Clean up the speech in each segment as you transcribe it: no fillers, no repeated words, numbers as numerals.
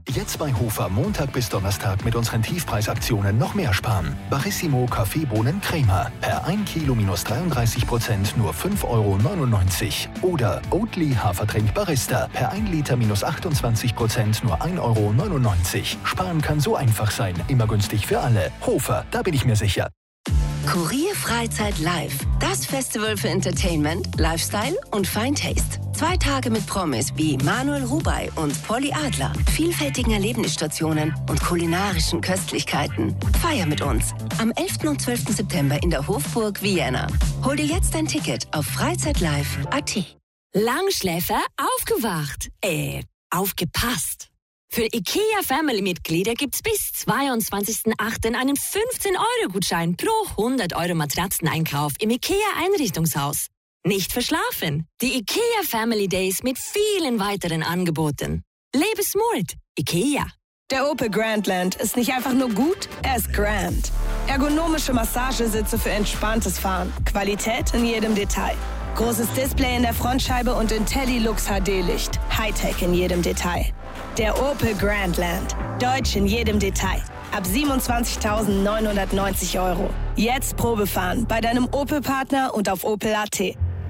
Jetzt bei Hofer Montag bis Donnerstag mit unseren Tiefpreisaktionen noch mehr sparen. Barissimo Kaffeebohnen Crema. Per 1 Kilo minus 33% nur 5,99 €. Oder Oatly Hafertrink Barista. Per 1 Liter minus 28% nur 1,99 €. Sparen kann so einfach sein. Immer günstig für alle. Hofer, da bin ich mir sicher. Kurier Freizeit Live. Das Festival für Entertainment, Lifestyle und Fine Taste. 2 Tage mit Promis wie Manuel Rubey und Polly Adler, vielfältigen Erlebnisstationen und kulinarischen Köstlichkeiten. Feier mit uns am 11. und 12. September in der Hofburg Vienna. Hol dir jetzt ein Ticket auf freizeitlive.at. Langschläfer aufgewacht. Aufgepasst. Für IKEA-Family-Mitglieder gibt's bis 22.08. einen 15-Euro-Gutschein pro 100 € Matratzeneinkauf im IKEA-Einrichtungshaus. Nicht verschlafen. Die IKEA Family Days mit vielen weiteren Angeboten. Lebe smart. IKEA. Der Opel Grandland ist nicht einfach nur gut, er ist grand. Ergonomische Massagesitze für entspanntes Fahren. Qualität in jedem Detail. Großes Display in der Frontscheibe und IntelliLux HD-Licht. Hightech in jedem Detail. Der Opel Grandland. Deutsch in jedem Detail. Ab 27.990 €. Jetzt Probefahren bei deinem Opel-Partner und auf opel.at.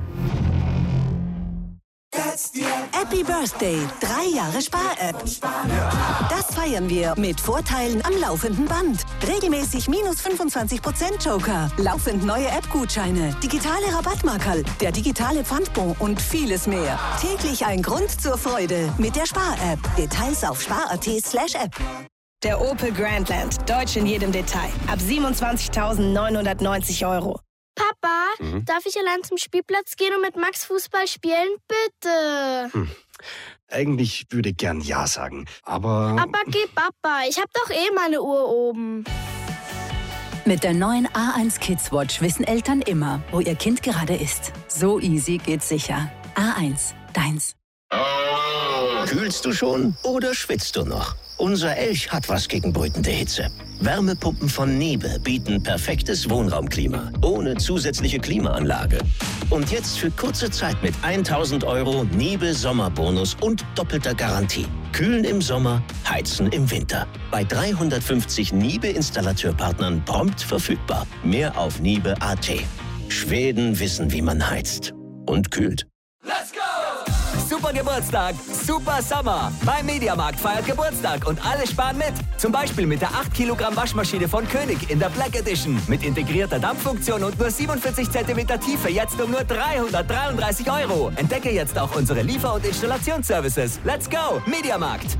Happy Birthday, 3 Jahre Spar-App. Das feiern wir mit Vorteilen am laufenden Band. Regelmäßig minus 25% Joker, laufend neue App-Gutscheine, digitale Rabattmarkerl, der digitale Pfandbon und vieles mehr. Täglich ein Grund zur Freude mit der Spar-App. Details auf spar.at/app. Der Opel Grandland. Deutsch in jedem Detail. Ab 27.990 €. Papa, darf ich allein zum Spielplatz gehen und mit Max Fußball spielen? Bitte. Eigentlich würde ich gern Ja sagen, aber... Aber geh, Papa, ich hab doch meine Uhr oben. Mit der neuen A1 Kids Watch wissen Eltern immer, wo ihr Kind gerade ist. So easy geht's sicher. A1, deins. Kühlst du schon oder schwitzt du noch? Unser Elch hat was gegen brütende Hitze. Wärmepumpen von Niebe bieten perfektes Wohnraumklima, ohne zusätzliche Klimaanlage. Und jetzt für kurze Zeit mit 1.000 € Niebe Sommerbonus und doppelter Garantie. Kühlen im Sommer, heizen im Winter. Bei 350 Niebe-Installateurpartnern prompt verfügbar. Mehr auf niebe.at. Schweden wissen, wie man heizt und kühlt. Let's go! Super Geburtstag, super Sommer. Beim Mediamarkt feiert Geburtstag und alle sparen mit. Zum Beispiel mit der 8 Kilogramm Waschmaschine von König in der Black Edition. Mit integrierter Dampffunktion und nur 47 cm Tiefe jetzt um nur 333 €. Entdecke jetzt auch unsere Liefer- und Installationsservices. Let's go, Mediamarkt.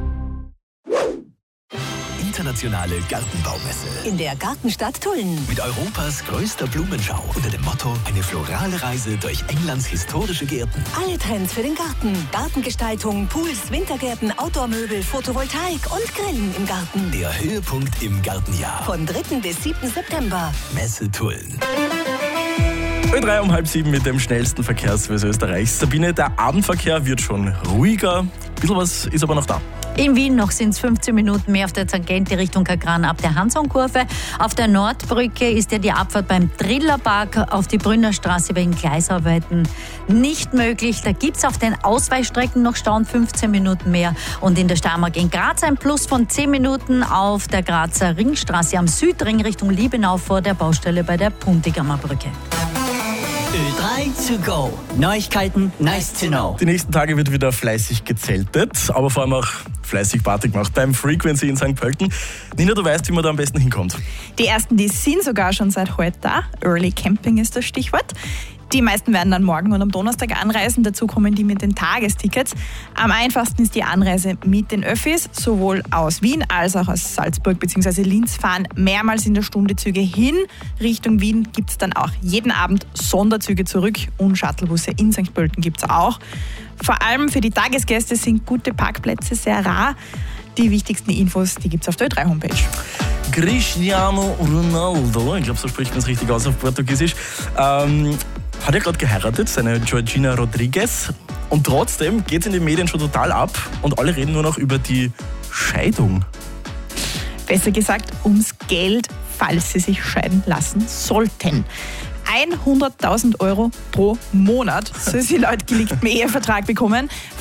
Internationale Gartenbaumesse. In der Gartenstadt Tulln. Mit Europas größter Blumenschau unter dem Motto eine florale Reise durch Englands historische Gärten. Alle Trends für den Garten. Gartengestaltung, Pools, Wintergärten, Outdoor-Möbel, Photovoltaik und Grillen im Garten. Der Höhepunkt im Gartenjahr. Von 3. bis 7. September. Messe Tulln. Ö3 um 6:30 mit dem schnellsten Verkehrsservice Österreichs. Sabine, der Abendverkehr wird schon ruhiger. Ein bisschen was ist aber noch da. In Wien noch sind es 15 Minuten mehr auf der Tangente Richtung Kagran ab der Hansonkurve. Auf der Nordbrücke ist ja die Abfahrt beim Trillerpark auf die Brünnerstraße wegen Gleisarbeiten nicht möglich. Da gibt es auf den Ausweichstrecken noch Stau, 15 Minuten mehr. Und in der Steiermark in Graz ein Plus von 10 Minuten auf der Grazer Ringstraße am Südring Richtung Liebenau vor der Baustelle bei der Puntigammer Brücke. Ö3 to go. Neuigkeiten, nice to know. Die nächsten Tage wird wieder fleißig gezeltet, aber vor allem auch fleißig Party gemacht beim Frequency in St. Pölten. Nina, du weißt, wie man da am besten hinkommt. Die ersten, die sind sogar schon seit heute da. Early Camping ist das Stichwort. Die meisten werden dann morgen und am Donnerstag anreisen. Dazu kommen die mit den Tagestickets. Am einfachsten ist die Anreise mit den Öffis. Sowohl aus Wien als auch aus Salzburg bzw. Linz fahren mehrmals in der Stunde Züge hin. Richtung Wien gibt es dann auch jeden Abend Sonderzüge zurück und Shuttlebusse in St. Pölten gibt es auch. Vor allem für die Tagesgäste sind gute Parkplätze sehr rar. Die wichtigsten Infos, die gibt es auf der Ö3-Homepage. Cristiano Ronaldo, ich glaube, so spricht man es richtig aus auf Portugiesisch, hat ja gerade geheiratet, seine Georgina Rodriguez. Und trotzdem geht es in den Medien schon total ab und alle reden nur noch über die Scheidung. Besser gesagt, ums Geld, falls sie sich scheiden lassen sollten. 100.000 € pro Monat soll sie laut geleaktem Ehevertrag bekommen.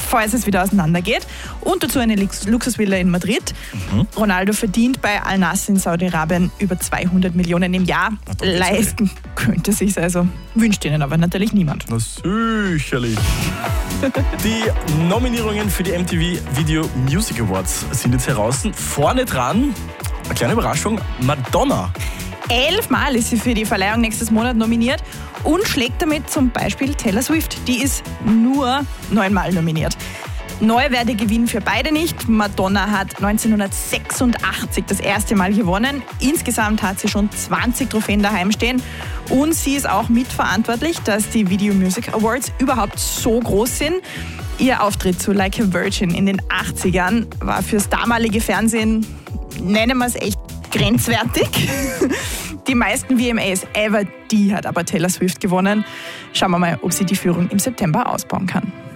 falls es wieder auseinandergeht. Und dazu eine Luxusvilla in Madrid. Ronaldo verdient bei Al-Nassr in Saudi-Arabien über 200 Millionen im Jahr. Leisten könnte sich's also. Wünscht ihnen aber natürlich niemand. Na sicherlich. Die Nominierungen für die MTV Video Music Awards sind jetzt heraus. Vorne dran, eine kleine Überraschung, Madonna. 11 Mal ist sie für die Verleihung nächstes Monat nominiert und schlägt damit zum Beispiel Taylor Swift. Die ist nur 9 Mal nominiert. Neu wäre der Gewinn für beide nicht. Madonna hat 1986 das erste Mal gewonnen. Insgesamt hat sie schon 20 Trophäen daheim stehen. Und sie ist auch mitverantwortlich, dass die Video Music Awards überhaupt so groß sind. Ihr Auftritt zu Like a Virgin in den 80ern war fürs damalige Fernsehen, nennen wir es echt, grenzwertig. Die meisten VMAs ever, die hat aber Taylor Swift gewonnen. Schauen wir mal, ob sie die Führung im September ausbauen kann.